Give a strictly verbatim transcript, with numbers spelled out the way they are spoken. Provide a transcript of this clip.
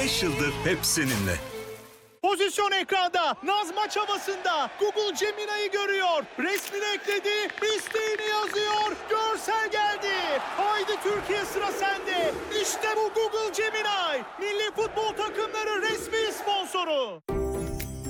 beş yıldır hep seninle. Pozisyon ekranda. Naz maç havasında. Google Gemini'yi görüyor. Resmini ekledi. İsteğini yazıyor. Görsel geldi. Haydi Türkiye, sıra sende. İşte bu Google Gemini. Milli futbol takımları resmi sponsoru.